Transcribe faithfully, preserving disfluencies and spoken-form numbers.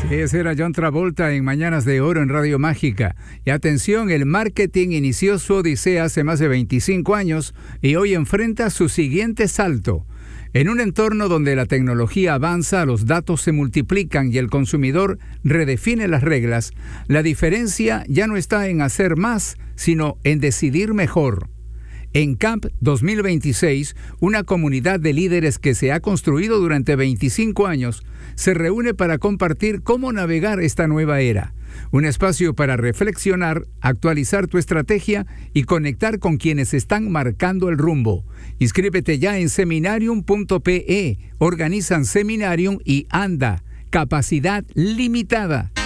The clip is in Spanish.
Ese era John Travolta en Mañanas de Oro en Radio Mágica. Y atención, el marketing inició su odisea hace más de veinticinco años y hoy enfrenta su siguiente salto. En un entorno donde la tecnología avanza, los datos se multiplican y el consumidor redefine las reglas, la diferencia ya no está en hacer más, sino en decidir mejor. En Camp dos mil veintiséis, una comunidad de líderes que se ha construido durante veinticinco años se reúne para compartir cómo navegar esta nueva era. Un espacio para reflexionar, actualizar tu estrategia y conectar con quienes están marcando el rumbo. Inscríbete ya en seminarium punto pe. Organizan Seminarium y Anda. Capacidad limitada.